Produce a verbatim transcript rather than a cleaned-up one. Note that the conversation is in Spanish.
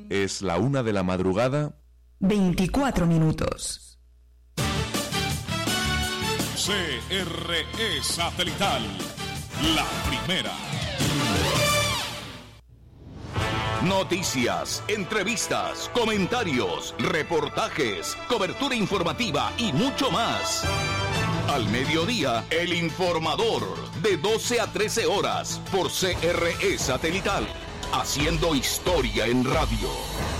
Es la una de la madrugada. veinticuatro minutos. C R E Satelital, la primera. Noticias, entrevistas, comentarios, reportajes, cobertura informativa y mucho más. Al mediodía, El Informador, de doce a trece horas, por C R E Satelital, haciendo historia en radio.